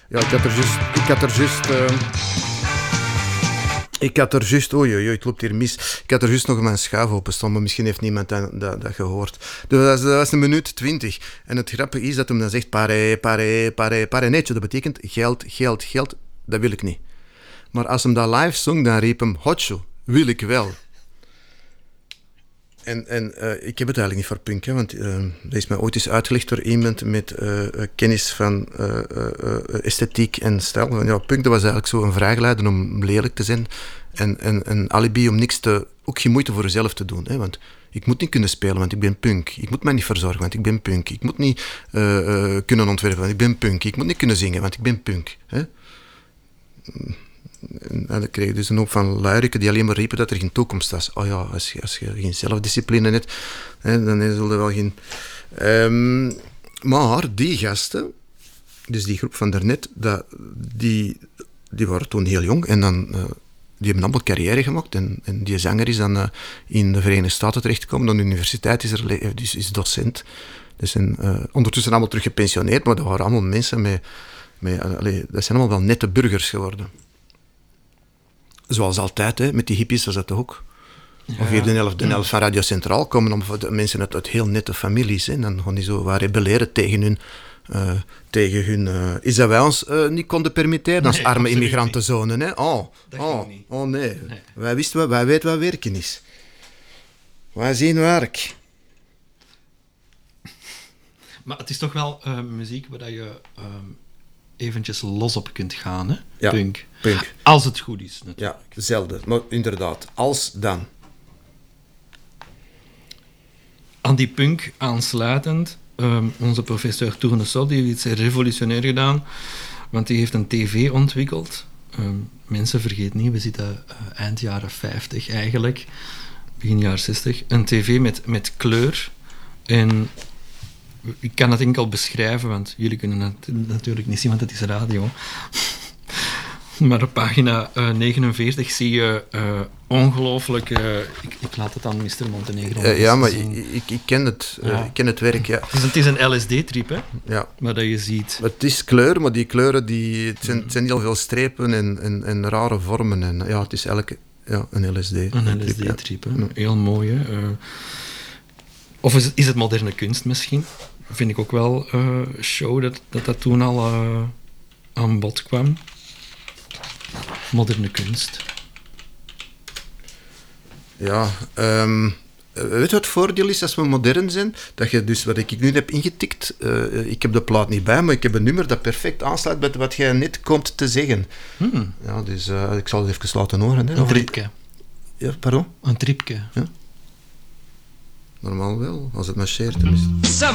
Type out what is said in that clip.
Ja, ik had er juist, oei, het loopt hier mis. Ik had er juist nog mijn schuif openstaan, maar misschien heeft niemand dat gehoord. Dat was 1 minuut 20. En het grappige is dat hem dan zegt, pare, netjo. Dat betekent geld, dat wil ik niet. Maar als hem dat live zong, dan riep hem, hotjo, wil ik wel. En ik heb het eigenlijk niet voor punk, hè, want dat is mij ooit eens uitgelegd door iemand met kennis van esthetiek en stijl. Ja, punk, dat was eigenlijk zo een vraagleider om lelijk te zijn en een alibi om ook geen moeite voor jezelf te doen. Hè, want ik moet niet kunnen spelen, want ik ben punk. Ik moet mij niet verzorgen, want ik ben punk. Ik moet niet kunnen ontwerpen, want ik ben punk. Ik moet niet kunnen zingen, want ik ben punk. Hè. En dan kreeg je dus een hoop van luieriken die alleen maar riepen dat er geen toekomst was. Oh ja, als je geen zelfdiscipline hebt, hè, dan zul je wel geen... maar die gasten, dus die groep van daarnet, die waren toen heel jong en dan... die hebben allemaal carrière gemaakt en die zanger is dan in de Verenigde Staten terechtgekomen. Aan de universiteit is docent. Dus ondertussen allemaal terug gepensioneerd, maar dat waren allemaal mensen dat zijn allemaal wel nette burgers geworden. Zoals altijd, hè, met die hippies was dat ook. Ja. Of hier de helft van Radio Centraal komen de mensen uit heel nette families. Hè, en dan gaan die zo wat rebelleren tegen hun... Is dat wij ons niet konden permitteren als arme immigrantenzonen? Hè? Nee. Wij weten wat werken is. Wij zien werk. Maar het is toch wel muziek waar je eventjes los op kunt gaan, hè? Ja, punk. punk. Als het goed is, natuurlijk. Ja, zelden. Maar inderdaad, als dan. Aan die punk aansluitend, onze professor Tournesol, die heeft iets revolutionair gedaan, want die heeft een tv ontwikkeld. Mensen vergeten niet, we zitten eind jaren 50 eigenlijk, begin jaren 60. Een tv met kleur. En ik kan het enkel beschrijven, want jullie kunnen het natuurlijk niet zien, want het is radio. Maar op pagina 49 zie je ongelooflijk... ik laat het aan Mr. Montenegro ja, maar zien. ik ken het. Ik ken het werk, ja. Het is een LSD-trip, hè? Ja. Maar dat je ziet. Het is kleur, maar die kleuren, het zijn heel veel strepen en rare vormen. En, ja, het is eigenlijk een LSD. Een LSD-trip, hè? Ja. Heel mooi, hè? Of is het moderne kunst misschien? Vind ik ook wel show dat toen al aan bod kwam. Moderne kunst. Ja, weet je wat het voordeel is als we modern zijn? Dat je dus, wat ik nu heb ingetikt, ik heb de plaat niet bij, maar ik heb een nummer dat perfect aansluit bij wat jij net komt te zeggen. Ja, dus ik zal het even laten horen. Hè. Een tripje. Ja, pardon? Een tripje. Ja. Normaal wel, als het marcheert tenminste.